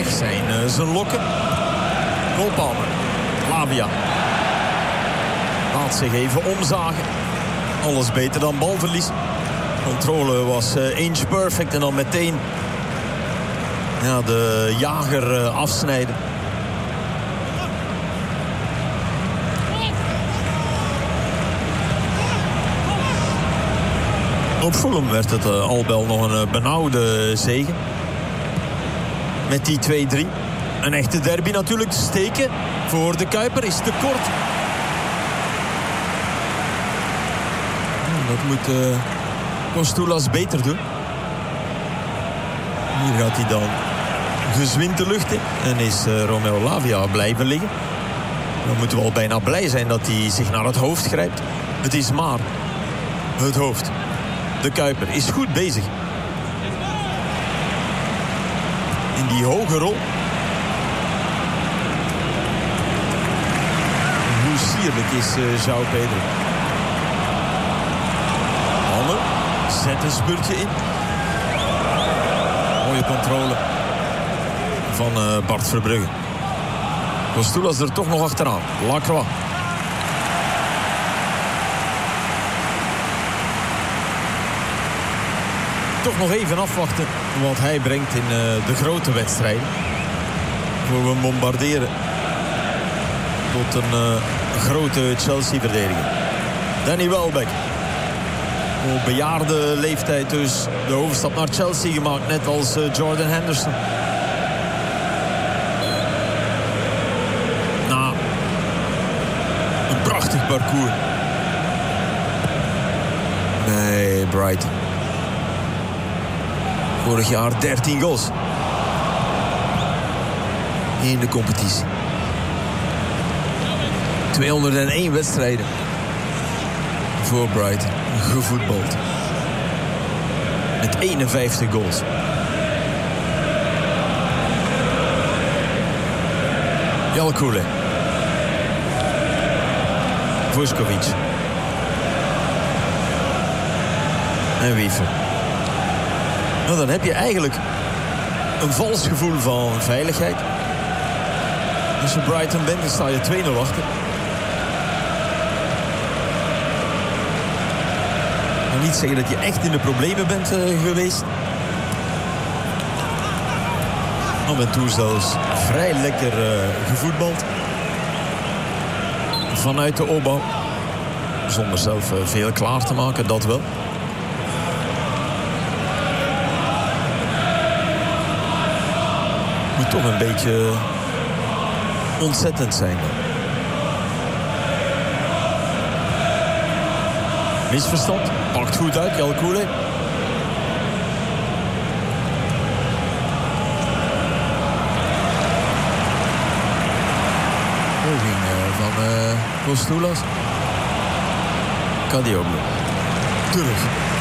weg zijn zijn lokken. Goalpalmer. Lavia. Laat zich even omzagen. Alles beter dan balverlies. Controle was inch perfect en dan meteen de jager afsnijden. Op Fulham werd het al wel nog een benauwde zege. Met die 2-3. Een echte derby natuurlijk. Steken voor de Kuiper is te kort. Dat moet Kostoulas beter doen. Hier gaat hij dan gezwind de lucht in. En is Romeo Lavia blijven liggen. Dan moeten we al bijna blij zijn dat hij zich naar het hoofd grijpt. Het is maar het hoofd. De Kuiper is goed bezig. In die hoge rol. Hoe sierlijk is João Pedro. Anne zet een spurtje in. Mooie controle van Bart Verbrugge. Kostoulas er toch nog achteraan. Lacroix. Toch nog even afwachten wat hij brengt in de grote wedstrijden. Voor we bombarderen tot een grote Chelsea-verdediger. Danny Welbeck. Op bejaarde leeftijd dus de overstap naar Chelsea gemaakt. Net als Jordan Henderson. Nou, een prachtig parcours. Nee, Brighton. Vorig jaar 13 goals. In de competitie. 201 wedstrijden. Voor Brighton. Gevoetbald. Met 51 goals. Jalkoule. Vuskovic. En Wiever. Nou, dan heb je eigenlijk een vals gevoel van veiligheid. Als je Brighton bent, dan sta je 2-0 achter. Ik wil niet zeggen dat je echt in de problemen bent geweest. Af en toe zelfs vrij lekker gevoetbald. Vanuit de opbouw. Zonder zelf veel klaar te maken, dat wel. Moet toch een beetje ontzettend zijn. Misverstand. Pakt goed uit, Jalkoule. Poging van Kostoulas. Kadioglu. Terug.